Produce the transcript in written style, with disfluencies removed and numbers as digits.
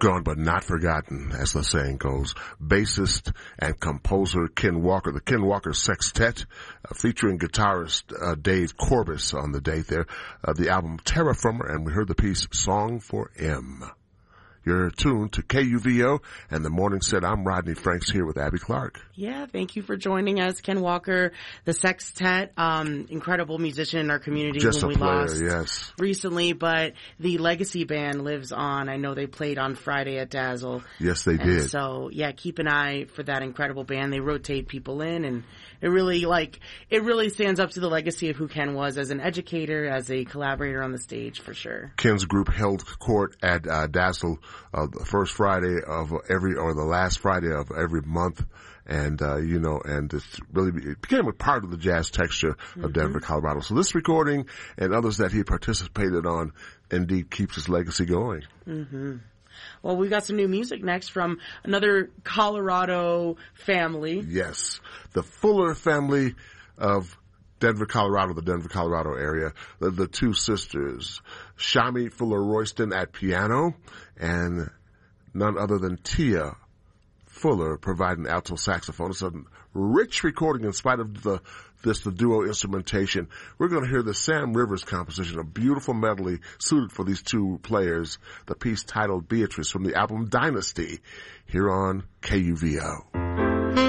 Gone but not forgotten, as the saying goes. Bassist and composer Ken Walker, the Ken Walker Sextet, featuring guitarist Dave Corbis on the date there. The album Terraformer, and we heard the piece Song for M. You're tuned to KUVO and the Morning Set. I'm Rodney Franks here with Abby Clark. Yeah, thank you for joining us. Ken Walker, the Sextet, incredible musician in our community Just whom a we player, lost yes. recently, but the Legacy Band lives on. I know they played on Friday at Dazzle. Yes, they did. So, yeah, keep an eye for that incredible band. They rotate people in, and it really stands up to the legacy of who Ken was as an educator, as a collaborator on the stage, for sure. Ken's group held court at Dazzle the first Friday of the last Friday of every month. And, and it became a part of the jazz texture of Denver, Colorado. So this recording and others that he participated on indeed keeps his legacy going. Mm-hmm. Well, we've got some new music next from another Colorado family. Yes. The Fuller family of Denver, Colorado, the Denver, Colorado area. The two sisters, Shami Fuller Royston at piano, and none other than Tia Fuller providing alto saxophone. It's a rich recording in spite of the duo instrumentation. We're going to hear the Sam Rivers composition, a beautiful medley suited for these two players, the piece titled Beatrice from the album Dynasty, here on KUVO.